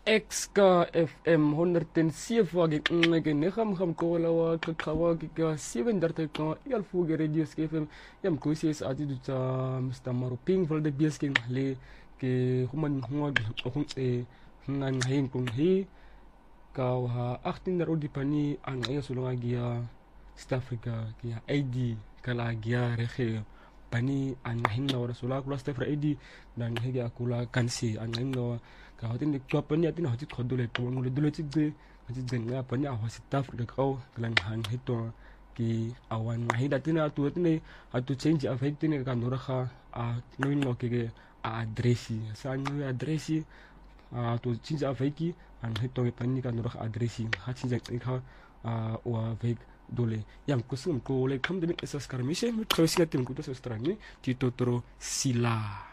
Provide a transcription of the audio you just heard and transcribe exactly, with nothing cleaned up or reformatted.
X K F M honderdzeven ke negen gaan kola wa kakawa ke zevenendertig elf ke radio F M yam kusi is ati duta Mister Maroping vol de bies ke le ke human human okung e ngan hain kung hi ka ha achttien der odi pani ang ya sulunga gia South Africa ke I D kala gia rege pani an hinga ora sula kula South Africa I D dan hege akula kansi an hinga ka hotin de kwa pani atin hotit khodole to ngule dole tsigze hotit zenga pani a South Africa ka kalang han hito ki awan hida tina tu tine atu change affect tine ka nora kha a noin no ke a adresi sa no adresi a tu change affect an hito pani ka nora adresi ha change ka a wa vek dole yang kusum ko le kam de esas karmise mit khawsiatim kuto sa strani ti totoro sila